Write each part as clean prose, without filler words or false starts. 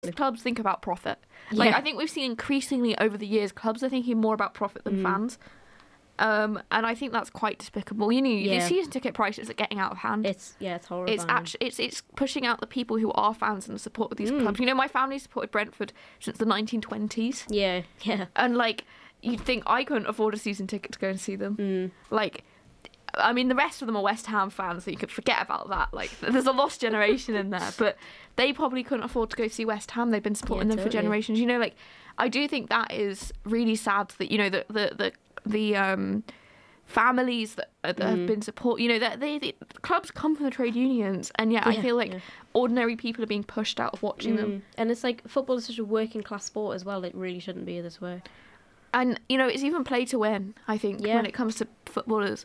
clubs think about profit. Like, Yeah. I think we've seen increasingly over the years, clubs are thinking more about profit than fans. And I think that's quite despicable. You know, the season ticket prices are getting out of hand. It's horrifying. It's pushing out the people who are fans and support these clubs. You know, my family supported Brentford since the 1920s. Yeah. And, like, you'd think I couldn't afford a season ticket to go and see them. Like, I mean, the rest of them are West Ham fans, so you could forget about that. Like, there's a lost generation in there, but they probably couldn't afford to go see West Ham. They've been supporting them for generations. You know, like, I do think that is really sad that, you know, the families that have been you know, the clubs come from the trade unions, and yet I feel like ordinary people are being pushed out of watching them. And it's like, football is such a working class sport as well. It really shouldn't be this way. And, you know, it's even play to win, I think, when it comes to footballers.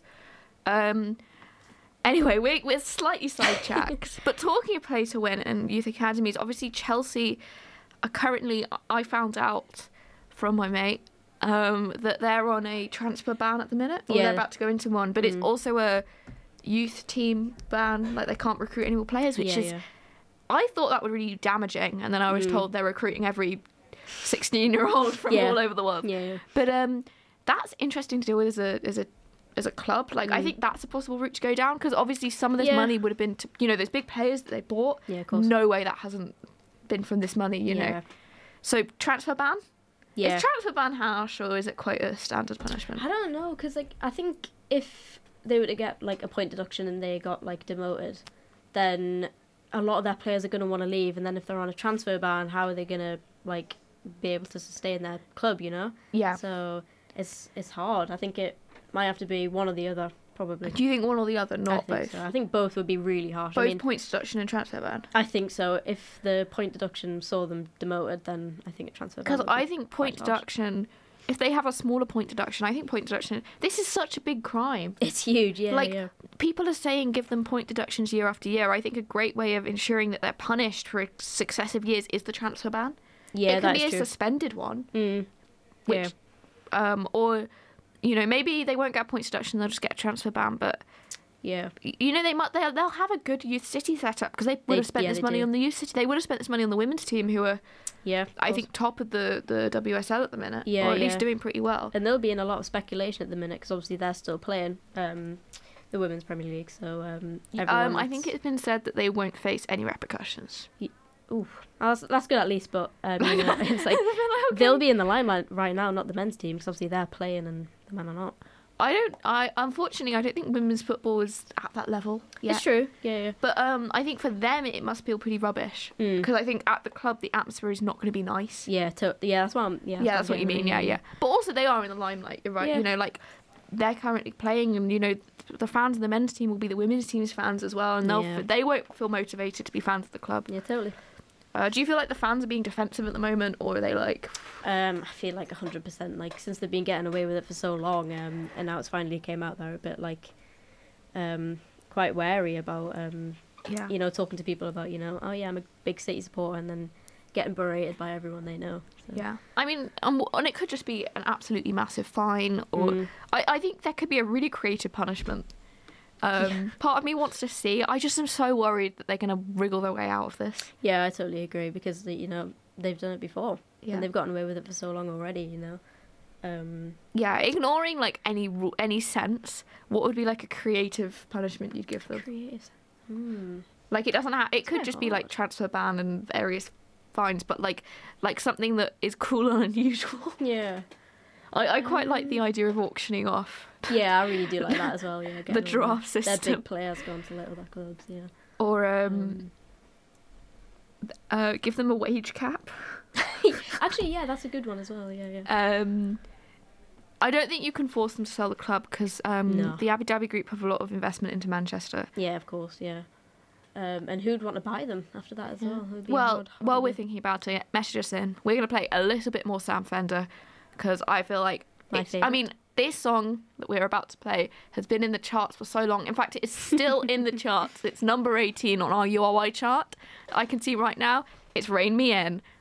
Anyway, we're slightly sidetracked. But talking of play to win and youth academies, obviously Chelsea are currently, I found out from my mate, that they're on a transfer ban at the minute, or they're about to go into one, but it's also a youth team ban, like they can't recruit any more players, which is I thought that would be really damaging, and then I was told they're recruiting every 16-year-old from all over the world. But that's interesting to deal with as a club. Like, I think that's a possible route to go down, because obviously some of this money would have been to, you know, those big players that they bought. Of course. No way that hasn't been from this money, you know. So transfer ban. Is transfer ban harsh, or is it quite a standard punishment? I don't know, because, like, I think if they were to get, like, a point deduction and they got, like, demoted, then a lot of their players are going to want to leave, and then if they're on a transfer ban, how are they going to, like, be able to sustain their club, you know? So it's hard. I think it might have to be one or the other, probably. Do you think one or the other, not both? So. I think both would be really harsh. Both points deduction and transfer ban? I think so. If the point deduction saw them demoted, then I think a transfer ban. Because I think point deduction, if they have a smaller point deduction, I think point deduction, this is such a big crime. It's huge, people are saying give them point deductions year after year. I think a great way of ensuring that they're punished for successive years is the transfer ban. It can be a suspended one. Which, or, you know, maybe they won't get a points deduction, they'll just get a transfer ban, but you know, they'll have a good youth city set up, because they would have spent this money on the youth city. They would have spent this money on the women's team, who are I think top of the WSL at the minute, or at least doing pretty well. And they'll be in a lot of speculation at the minute, because obviously they're still playing the Women's Premier League, so I think it's been said that they won't face any repercussions. Ooh, that's good at least, but you know, it's like they'll be in the limelight right now, not the men's team, because obviously they're playing and the men are not. Unfortunately, I don't think women's football is at that level yet. It's true, But I think for them it must feel pretty rubbish, because I think at the club the atmosphere is not going to be nice. That's what I'm. That's what you mean. But also they are in the limelight. You're right. You know, like, they're currently playing, and you know, the fans of the men's team will be the women's team's fans as well, and they won't feel motivated to be fans of the club. Yeah, totally. Do you feel like the fans are being defensive at the moment, or are they like... I feel like 100%. Like, since they've been getting away with it for so long, and now it's finally came out, they're a bit, like, quite wary about, you know, talking to people about, you know, oh yeah, I'm a big City supporter, and then getting berated by everyone they know. So. Yeah. I mean, and it could just be an absolutely massive fine, or... I think there could be a really creative punishment. Part of me wants to see. I just am so worried that they're going to wriggle their way out of this. Yeah, I totally agree, because, you know, they've done it before, and they've gotten away with it for so long already, you know. Ignoring, like, any sense, what would be, like, a creative punishment you'd give them? Creative? Like, it doesn't have... It could just be, like, transfer ban and various fines, but, like something that is cool and unusual. Yeah. I quite like the idea of auctioning off. Yeah, I really do like that as well. Yeah, the draft system. They're big players going to little clubs. Yeah. Or give them a wage cap. Actually, yeah, that's a good one as well. Yeah. I don't think you can force them to sell the club, because the Abu Dhabi Group have a lot of investment into Manchester. Yeah, of course. Yeah. And who'd want to buy them after that as well? Well, we're thinking about it. Message us in. We're going to play a little bit more Sam Fender, because I feel like this song that we're about to play has been in the charts for so long. In fact, it is still in the charts. It's number 18 on our URY chart. I can see right now it's Rain Me In